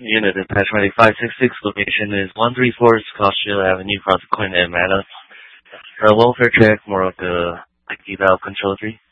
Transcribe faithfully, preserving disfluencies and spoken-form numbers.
Unit attachment five six six, location is one three four Scottsdale Avenue, Prosecution, Atlanta. Uh, welfare check, more like a like eval control three.